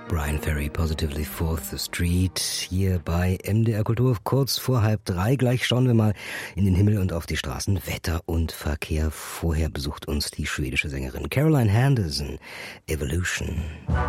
Brian Ferry, Positively Fourth Street, hier bei MDR Kultur, kurz vor 2:30. Gleich schauen wir mal in den Himmel und auf die Straßen. Wetter und Verkehr. Vorher besucht uns die schwedische Sängerin Caroline Henderson, Evolution.